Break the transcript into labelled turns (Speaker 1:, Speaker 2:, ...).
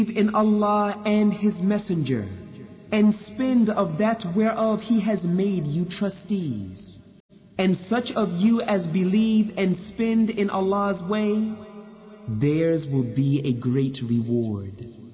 Speaker 1: in Allah and His Messenger, and spend of that whereof He has made you trustees. And such of you as believe and spend in Allah's way, theirs will be a great reward.